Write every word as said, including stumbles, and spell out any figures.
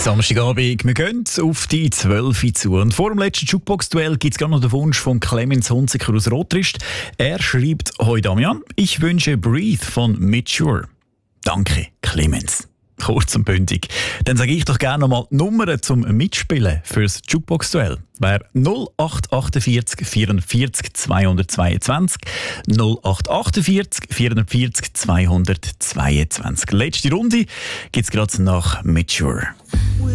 Samstagabend, wir gehen auf die zwölf Uhr zu. Und vor dem letzten Jukebox-Duell gibt es gerade noch den Wunsch von Clemens Hunziker aus Rotrist. Er schreibt: «Hoi Damian, ich wünsche Breathe von Mature.» Danke, Clemens. Kurz und bündig. Dann sage ich doch gerne nochmal die Nummern zum Mitspielen fürs Jukebox-Duell. Wäre null acht achtundvierzig vierundvierzig zweihundertzweiundzwanzig, null acht achtundvierzig vierundvierzig zweihundertzweiundzwanzig. Letzte Runde gibt es gerade nach Mature.